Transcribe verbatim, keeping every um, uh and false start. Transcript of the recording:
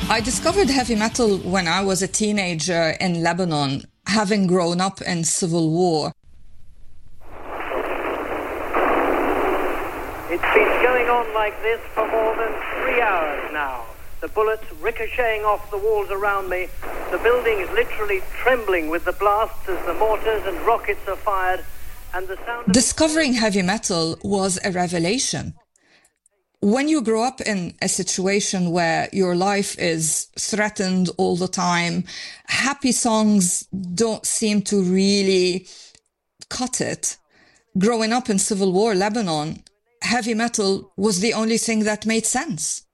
I discovered heavy metal when I was a teenager in Lebanon, having grown up in civil war. It's been going on like this for more than three hours now. The bullets ricocheting off the walls around me. The building is literally trembling with the blasts as the mortars and rockets are fired. And the sound of Discovering heavy metal was a revelation. When you grow up in a situation where your life is threatened all the time, happy songs don't seem to really cut it. Growing up in civil war Lebanon, heavy metal was the only thing that made sense.